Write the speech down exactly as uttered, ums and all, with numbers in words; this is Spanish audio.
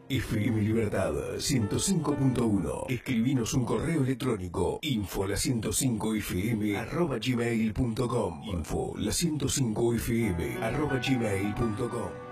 F M Libertad ciento cinco punto uno. Escribinos un correo electrónico info la ciento cinco f m arroba gmail punto com info la ciento cinco f m arroba gmail punto com.